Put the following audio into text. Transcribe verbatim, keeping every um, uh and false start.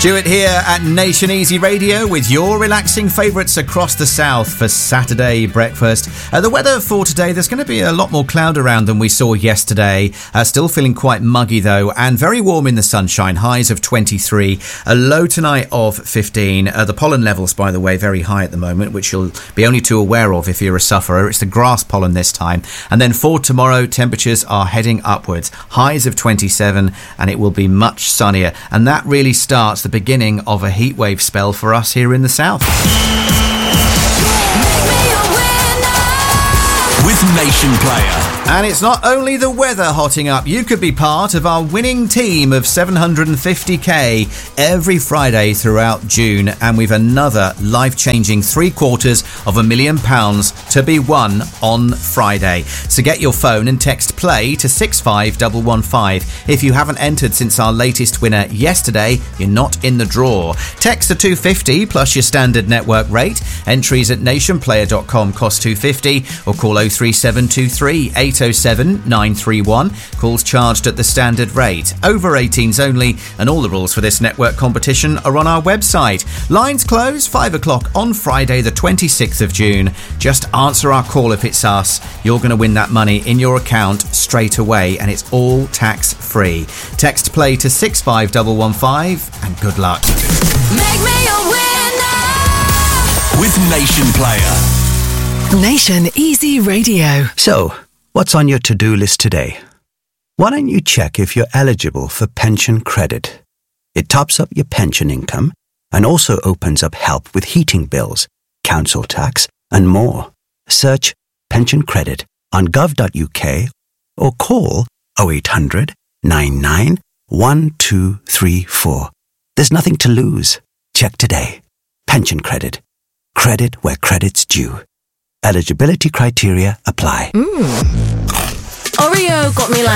Stuart here at Nation Easy Radio with your relaxing favourites across the south for Saturday breakfast. Uh, the weather for today, there's going to be a lot more cloud around than we saw yesterday. Uh, still feeling quite muggy though, and very warm in the sunshine. Highs of twenty-three, a low tonight of fifteen. Uh, the pollen levels, by the way, very high at the moment, which you'll be only too aware of if you're a sufferer. It's the grass pollen this time. And then for tomorrow, temperatures are heading upwards. Highs of twenty-seven, and it will be much sunnier. And that really starts the beginning of a heatwave spell for us here in the south. With Nation Player. And it's not only the weather hotting up. You could be part of our winning team of seven hundred fifty k every Friday throughout June. And we've another life-changing three quarters of a million pounds to be won on Friday. So get your phone and text play to six five one one five. If you haven't entered since our latest winner yesterday, you're not in the draw. Text to two fifty plus your standard network rate. Entries at nationplayer dot com cost two fifty, or call oh three seven two three eight oh seven nine three one. Calls charged at the standard rate. Over eighteens only, and all the rules for this network competition are on our website. Lines close five o'clock on Friday the twenty-sixth of June. Just answer our call if it's us. You're going to win that money in your account straight away, and it's all tax free. Text play to six five one one five and good luck. Make me a winner with Nation Player. Nation Easy Radio. So, what's on your to-do list today? Why don't you check if you're eligible for pension credit? It tops up your pension income and also opens up help with heating bills, council tax and more. Search pension credit on gov dot u k or call oh eight hundred nine nine one two three four. There's nothing to lose. Check today. Pension credit. Credit where credit's due. Eligibility criteria apply. Mm. Oreo got me like